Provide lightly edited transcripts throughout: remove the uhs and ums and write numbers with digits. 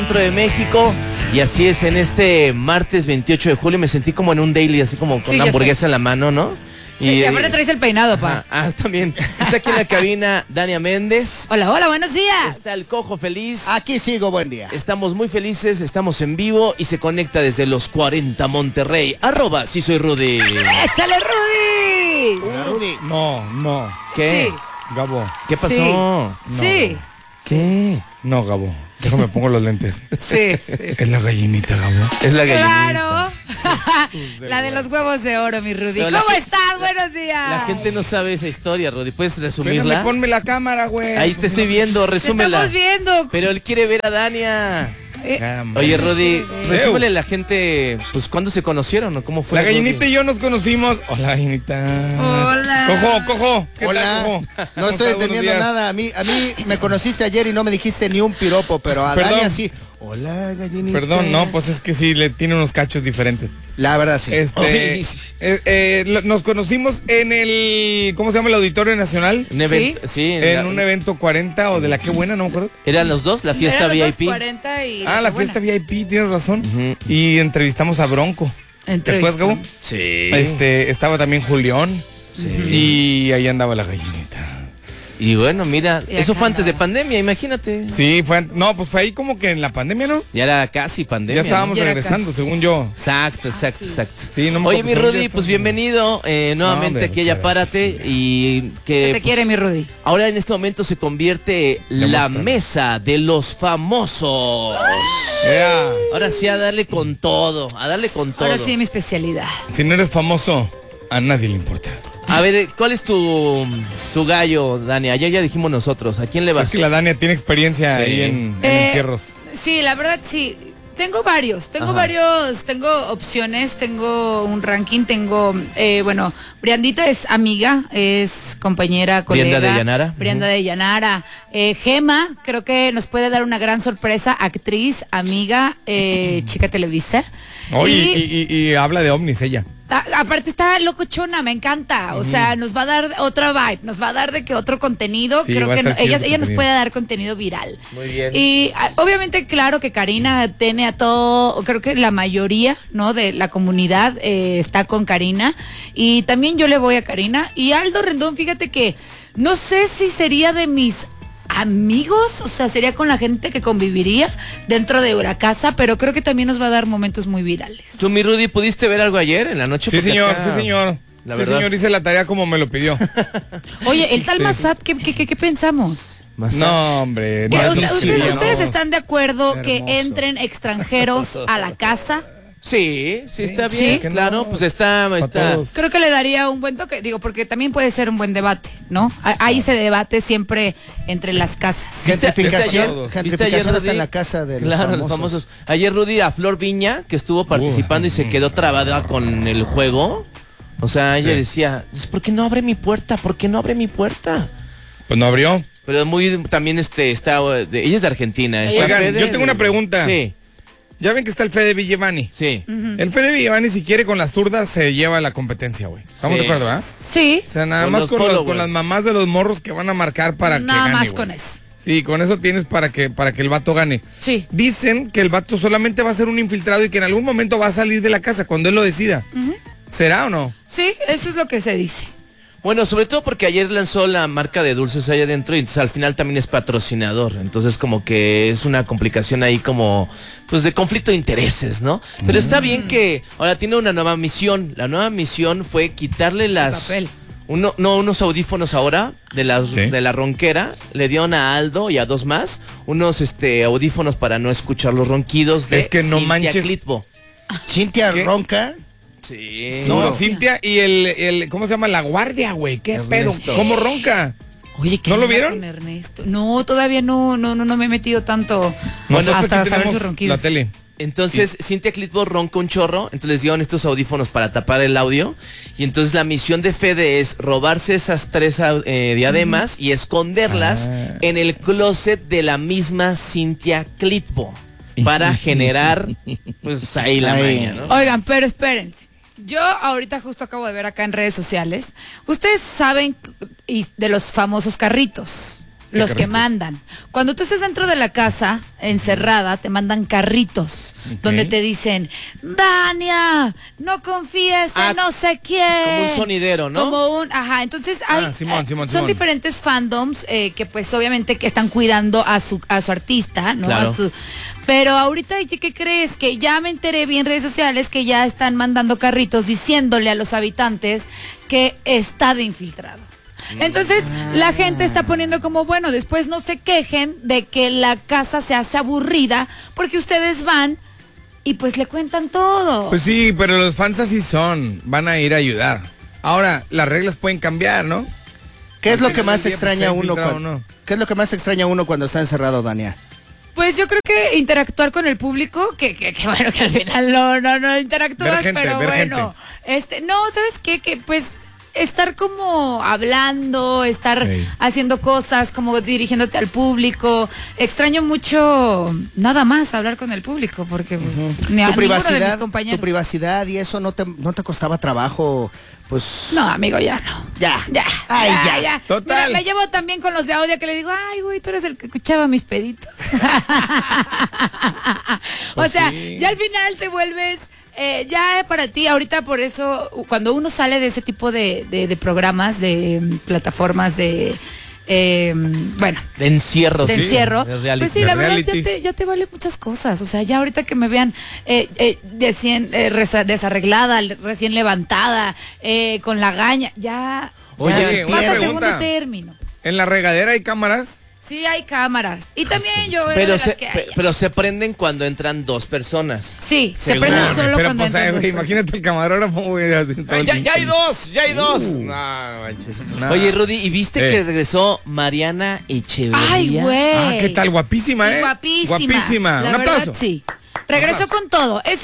Centro de México. Y así es, en este martes 28 de julio me sentí como en un daily, así como con una hamburguesa en la mano, ¿no? Sí, y aparte traes el peinado, pa. También. Está aquí en la cabina Dania Méndez. Hola, hola, buenos días. Está el Cojo feliz. Aquí sigo, buen día. Estamos muy felices, estamos en vivo y se conecta desde los 40 Monterrey. @ sí soy Rudy. ¡Échale, Rudy! Hola, Rudy. No. ¿Qué? Sí. Gabo. ¿Qué pasó? Sí. No, Sí. ¿Qué? No, Gabo. Déjame pongo los lentes. Sí. Es la gallinita, Gabo. Es la gallinita. Claro. La de los huevos de oro, mi Rudy. Pero ¿Cómo estás? Buenos días. La gente no sabe esa historia, Rudy. ¿Puedes resumirla? Espérame, ponme la cámara, güey. Ahí te estoy viendo, Te resúmela. estamos viendo. Pero él quiere ver a Dania. Caramba. Oye, Rudy, resúmele a la gente, pues, ¿cuándo se conocieron o cómo fue? La gallinita y yo nos conocimos. Hola, gallinita. Hola. Cojo. ¿Qué Hola. tal, Cojo? No ¿Cómo estoy estás? Buenos entendiendo días. nada. A mí me conociste ayer y no me dijiste ni un piropo, pero a Perdón. Dania sí. Hola, gallinita. Perdón, no, pues es que sí, le tiene unos cachos diferentes. La verdad sí. Nos conocimos en el, ¿cómo se llama? El Auditorio Nacional. Un evento, sí. En un evento 40 o de la Qué Buena, no me acuerdo. ¿Eran los dos? ¿La fiesta Eran los VIP? 40 y La fiesta VIP, tienes razón. Y entrevistamos a Bronco. ¿Te acuerdas, Gabo? Sí. Estaba también Julián. Sí. Y ahí andaba la gallinita. Y bueno, mira, Y eso acá fue antes de andaba. pandemia, imagínate. Sí, pues fue ahí como que en la pandemia, ¿no? Ya era casi pandemia. Ya estábamos Ya era regresando, casi. según yo. Exacto. sí. Sí, no me Oye, acuerdo, mi según yo Rudy, está- pues bienvenido nuevamente hombre, aquí a muchas Párate. gracias, Y que Se te quiere, mi Rudy. ahora en este momento se convierte la Demuéstralo. mesa de los famosos. Yeah. Ahora sí, a darle con todo, Ahora sí, mi especialidad. Si no eres famoso, a nadie le importa. A ver, ¿cuál es tu gallo, Dani? Ayer ya dijimos nosotros. ¿A quién le vas? Es que la Dania tiene experiencia Sí. ahí en encierros. Sí, la verdad sí. Tengo varios, tengo opciones, tengo un ranking, bueno, Briandita es amiga, es compañera, colega. Brianda de Llanara. Brianda de Llanara. Gema, creo que nos puede dar una gran sorpresa, actriz, amiga, chica Televisa. Oye, y habla de ovnis ella. Aparte está locochona, me encanta. O sea, nos va a dar otra vibe, nos va a dar de que otro contenido. Sí, Creo va a que estar chido ella su nos contenido. puede dar contenido viral. Muy bien. Y obviamente, claro que Karina tiene a todo, creo que la mayoría, ¿no? De la comunidad está con Karina. Y también yo le voy a Karina. Y Aldo Rendón, fíjate que no sé si sería de mis amigos, o sea, sería con la gente que conviviría dentro de una casa, pero creo que también nos va a dar momentos muy virales. ¿Tú, mi Rudy, pudiste ver algo ayer en la noche? Sí, Porque señor, acá, sí, señor. la Sí, verdad. señor, hice la tarea como me lo pidió. Oye, el tal Massad, ¿qué pensamos? No, hombre. ¿Que no, ¿Ustedes están de acuerdo que Hermoso. entren extranjeros a la casa? Sí, está Sí. bien, ¿Por qué no? claro, pues está. todos. Creo que le daría un buen toque, digo, porque también puede ser un buen debate, ¿no? Ahí se debate siempre entre las casas. Gentrificación, ¿Viste gentrificación ayer, está Rudy? en la casa de los Claro, famosos. los famosos. Ayer Rudy a Flor Viña, que estuvo participando y se quedó trabada con el juego. O sea, ella decía, ¿por qué no abre mi puerta? ¿Por qué no abre mi puerta? Pues no abrió. Pero muy también está, ella es de Argentina. está Oigan, Fede yo tengo una pregunta. Sí, Ya ven que está el Fede Villevani. sí. El Fede Villevani, si quiere con las zurdas, se lleva la competencia, güey. ¿Estamos Sí. de acuerdo, ah? Sí, O sea, nada Con más los con followers. las mamás de los morros que van a marcar para que nada gane, más güey. con eso. Sí, con eso tienes para que el vato gane. Sí. Dicen que el vato solamente va a ser un infiltrado y que en algún momento va a salir de la casa cuando él lo decida. ¿Será o no? Sí, eso es lo que se dice. Bueno, sobre todo porque ayer lanzó la marca de dulces allá adentro y entonces al final también es patrocinador. Entonces como que es una complicación ahí como, pues de conflicto de intereses, ¿no? Pero está bien que ahora tiene una nueva misión. La nueva misión fue quitarle Papel. unos audífonos ahora de Sí. la ronquera. Le dieron a Aldo y a dos más unos audífonos para no escuchar los ronquidos de Es que no Cintia manches. Clitbo. Cintia ¿Qué? ronca. Sí. No, No. Cintia y el ¿cómo se llama? La guardia, güey. ¿Qué Ernesto. pedo? ¿Cómo ronca? Oye, ¿qué ¿No lo onda vieron? con Ernesto? No, todavía no me he metido tanto Nosotros hasta aquí saber tenemos sus ronquidos. la tele. Entonces, Cintia Clitbo ronca un chorro, entonces les dieron estos audífonos para tapar el audio. Y entonces la misión de Fede es robarse esas 3 diademas y esconderlas en el closet de la misma Cintia Clitbo para generar, pues ahí la Ahí. maña, ¿no? Oigan, pero espérense. Yo ahorita justo acabo de ver acá en redes sociales. Ustedes saben de los famosos carritos. los que mandan. Cuando tú estás dentro de la casa, encerrada, te mandan carritos, donde te dicen, Dania, no confíes en no sé quién. Como un sonidero, ¿no? Entonces hay, Simón. diferentes fandoms que pues obviamente que están cuidando a su artista, ¿no? Claro. Pero ahorita, ¿qué crees? Que ya me enteré bien en redes sociales que ya están mandando carritos diciéndole a los habitantes que está de infiltrado. Entonces la gente está poniendo como, bueno, después no se quejen de que la casa se hace aburrida porque ustedes van y pues le cuentan todo. Pues sí, pero los fans así son, van a ir a ayudar. Ahora, las reglas pueden cambiar, ¿no? ¿Qué es lo que más extraña a uno ¿Qué es lo que más extraña a uno cuando está encerrado, Dania? Pues yo creo que interactuar con el público, que bueno, que al final no interactúas, Ver gente, pero bueno, no, ¿sabes qué? Que pues estar como hablando, estar haciendo cosas, como dirigiéndote al público. Extraño mucho nada más hablar con el público, porque pues, ni a ninguno de mis compañeros. Tu privacidad y eso no te costaba trabajo, pues. No, amigo, ya no. Ya. Ay, ya. Total. Mira, me llevo también con los de audio que le digo, ay, güey, tú eres el que escuchaba mis peditos. O sea, ya al final te vuelves ya para ti, ahorita por eso, cuando uno sale de ese tipo de programas, de plataformas de bueno, de encierro, de encierro, pues sí, la verdad ya te vale muchas cosas. O sea, ya ahorita que me vean desarreglada, recién levantada, con la gaña, ya Oye, pasa a segundo término. ¿En la regadera hay cámaras? Sí, hay cámaras. Y también yo era pero de las que hay. pero se prenden cuando entran dos personas. Sí, se Según- prenden solo Pero cuando pues, entran dos imagínate el camarógrafo, güey. así todo el Ya tiempo. hay dos. No, manches. No. Oye, Rudy, ¿y viste que regresó Mariana Echeverría? Ay, güey. Ah, ¿qué tal? Guapísima, Sí, ¿eh? guapísima. La Un verdad, aplauso. sí. Regresó con todo. Eso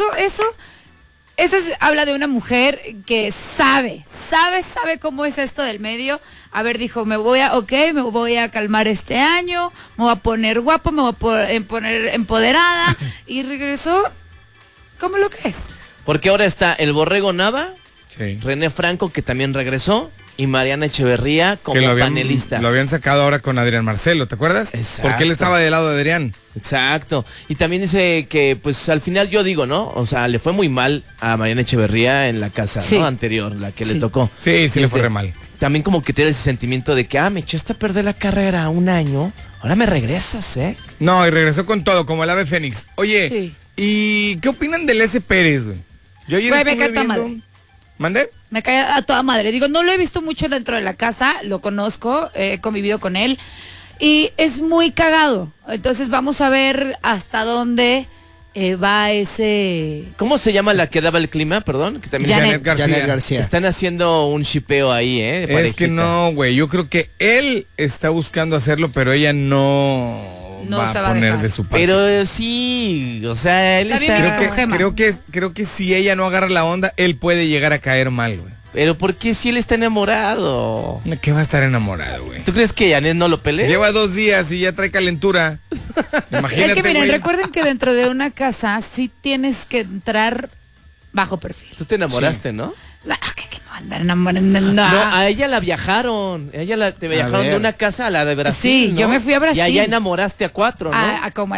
habla de una mujer que sabe cómo es esto del medio. A ver, dijo, me voy a calmar este año, me voy a poner guapo, me voy a poner empoderada. Y regresó como lo que es. Porque ahora está el Borrego Nava, Sí. René Franco, que también regresó, y Mariana Echeverría como Que panelista. lo habían sacado ahora con Adrián Marcelo, ¿te acuerdas? Exacto. Porque él estaba del lado de Adrián. Exacto. Y también dice que, pues, al final yo digo, ¿no? O sea, le fue muy mal a Mariana Echeverría en la casa, Sí. ¿no? Anterior, la que le Sí. tocó. Sí, le fue Dice, re mal. También como que tiene ese sentimiento de que, me echaste a perder la carrera un año, ahora me regresas, ¿eh? No, y regresó con todo, como el ave fénix. Oye, Sí. ¿y qué opinan del S. Pérez, güey? Yo ayer Güey, me estuve cae toda viendo- madre. ¿Mandé? Me cae a toda madre. Digo, no lo he visto mucho dentro de la casa, lo conozco, he convivido con él y es muy cagado. Entonces vamos a ver hasta dónde va ese... ¿Cómo se llama la que daba el clima, perdón? Que también Janet Janet García. están haciendo un shipeo ahí, ¿eh? De Es parejita. que no, güey. Yo creo que él está buscando hacerlo, pero ella no va se a va a poner dejar. de su parte. Pero sí, o sea, él También está... me con Gema. creo que si ella no agarra la onda, él puede llegar a caer mal, güey. Pero ¿por qué si él está enamorado? ¿Qué va a estar enamorado, güey? ¿Tú crees que Janet no lo pelea? Lleva 2 días y ya trae calentura. Imagínate, Es que miren, güey. recuerden que dentro de una casa sí tienes que entrar bajo perfil. Tú te enamoraste, ¿no? ¿Qué me andar enamorando? No, a ella la viajaron. Te viajaron ver. de una casa a la de Brasil. Sí, ¿no? yo me fui a Brasil. Y allá enamoraste a 4, ¿no?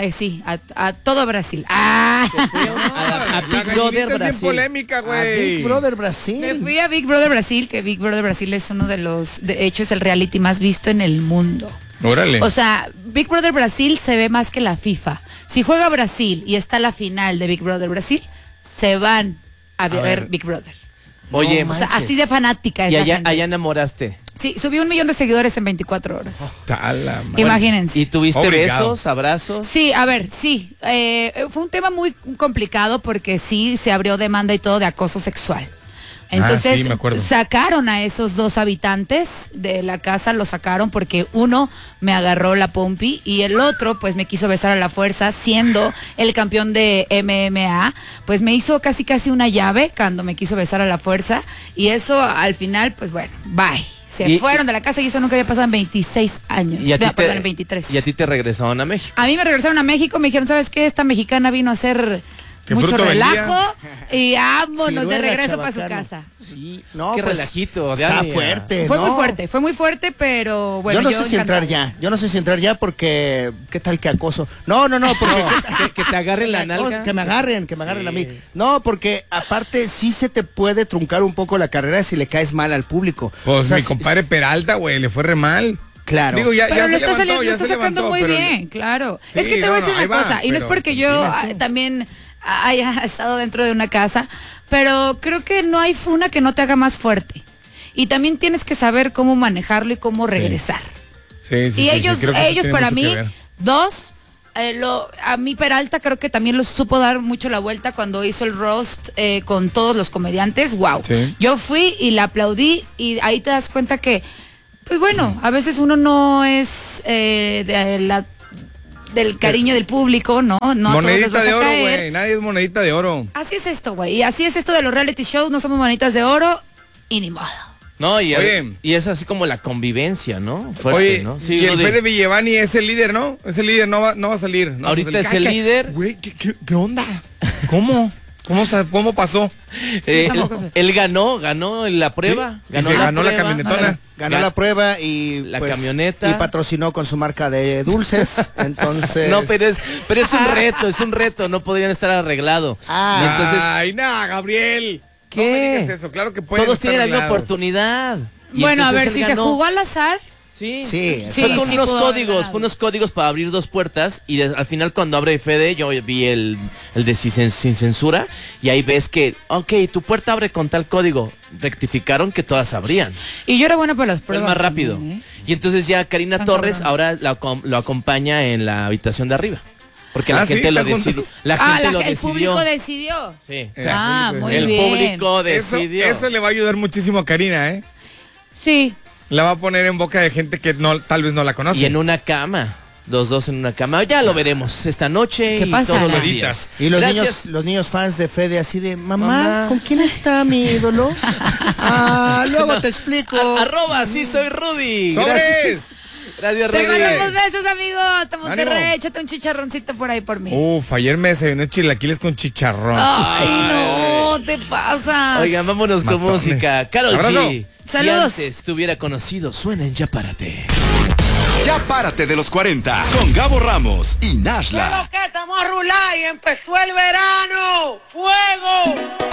A todo Brasil. a La Big gallinita Brother es bien Brasil. polémica, A güey. Big Brother Me Brasil. fui a Big Brother Brasil, que Big Brother Brasil es uno de hecho es el reality más visto en el mundo. Órale. O sea, Big Brother Brasil se ve más que la FIFA. Si juega Brasil y está la final de Big Brother Brasil, se van a ver Big Brother. Oye, No O sea, manches. así de fanática es y la allá, gente. allá enamoraste. Sí, subió 1 millón de seguidores en 24 horas. Tala, madre. Imagínense. ¿Y tuviste Obligado. besos, abrazos? Sí, a ver, sí. Fue un tema muy complicado porque sí se abrió demanda y todo de acoso sexual. Entonces sí, me acuerdo. sacaron a esos 2 habitantes de la casa, los sacaron porque uno me agarró la pompi y el otro pues me quiso besar a la fuerza, siendo el campeón de MMA, pues me hizo casi una llave cuando me quiso besar a la fuerza y eso al final pues bueno, bye. Se fueron de la casa y eso nunca había pasado en 26 años. Y a ti Perdón, en 23. Y a ti te regresaron a México. A mí me regresaron a México, me dijeron, ¿sabes qué? Esta mexicana vino a hacer ¿Qué mucho fruto vendía? relajo y vámonos de Ciruela, regreso para su chabacano. casa. Sí, no, Qué pues, relajito, está Diana. fuerte, Fue ¿no? muy fuerte, pero bueno. yo no sé si entrar encantada. ya. Yo no sé si entrar ya porque ¿qué tal que acoso? No, porque Que te agarren la acoso, nalga. que me agarren a mí. No, porque aparte sí se te puede truncar un poco la carrera si le caes mal al público. Pues O sea, mi compadre Peralta, güey, le fue re mal. Claro. Digo, ya Pero se lo está, levantó, lo ya está se sacando levantó, muy pero- bien, claro. Sí, Es que te voy a decir ahí una va, cosa, y no es pero porque yo dime tú. también haya estado dentro de una casa, pero creo que no hay funa que no te haga más fuerte. Y también tienes que saber cómo manejarlo y cómo regresar. Sí, sí, Y sí, ellos, sí, creo que eso ellos tiene para mucho mí, que ver. dos, a mí Peralta creo que también lo supo dar mucho la vuelta cuando hizo el roast con todos los comediantes. Wow. Sí. Yo fui y la aplaudí y ahí te das cuenta que, pues bueno, a veces uno no es del cariño del público, ¿no? No a todos les Monedita vas de a oro, caer. güey. Nadie es monedita de oro. Así es esto, güey. Y así es esto de los reality shows, no somos manitas de oro y ni modo. No, y, Oye. y es así como la convivencia, ¿no? Fuerte, Oye, ¿no? y el Rudy. Fede Villevani es el líder, ¿no? Es el líder, no va a salir. No va a Ahorita salir. es el líder. Güey, ¿qué onda? ¿Cómo? ¿Cómo pasó? Tampoco sé. Él ganó la prueba. Sí, y se ganó la prueba. camionetona. Ganó la prueba y La pues, camioneta. y patrocinó con su marca de dulces. Entonces, No, pero es un reto, no podrían estar arreglado. Ah. Y entonces, Ay, no, Gabriel. ¿qué? No me digas eso, claro que pueden todos estar tienen la misma arreglados. oportunidad. Y Bueno, a entonces ver, él si se ganó. jugó al azar, Sí, Sí, fue con sí unos pudo haber códigos, ganado. fue unos códigos para abrir dos puertas y al final cuando abre Fede yo vi el de sin censura y ahí ves que, ok, tu puerta abre con tal código, rectificaron que todas abrían. y yo era buena para las Fue pruebas. más rápido. también, ¿eh? Y entonces ya Karina Tan Torres cabrón. ahora lo acompaña en la habitación de arriba. Porque la Ah, ¿sí? gente lo ¿Están decidió. juntos? La gente lo el decidió. público decidió. Sí. Ah, muy El bien. público Eso, decidió. eso le va a ayudar muchísimo a Karina, ¿eh? Sí. La va a poner en boca de gente que tal vez no la conoce. Y en una cama. Los dos en una cama. Ya lo veremos esta noche ¿Qué y pasa? todos los Solitas. días. y Gracias. los niños fans de Fede así de, mamá, Mamá. ¿con quién está mi ídolo? Luego te explico. Arroba, sí soy Rudy. ¡Sobres! Gracias, Te Rudy. mandamos besos, amigos. Hasta Monterrey. Ánimo. Échate un chicharroncito por ahí por mí. Uf, ayer me desayuné chilaquiles con chicharrón. Ay, no, te pasas. Oigan, vámonos con Matones. música. Karol Abrazo. G. Saludos. Si antes te hubiera conocido, suena en Ya Párate. Ya párate de los 40 con Gabo Ramos y Nashla. Que estamos a rular y empezó el verano. ¡Fuego!